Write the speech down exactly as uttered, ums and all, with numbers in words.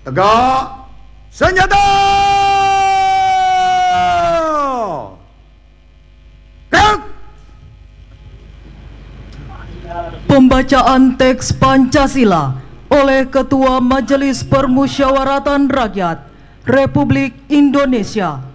Tegak senjata. Gerak. Pembacaan teks Pancasila oleh Ketua Majelis Permusyawaratan Rakyat Republik Indonesia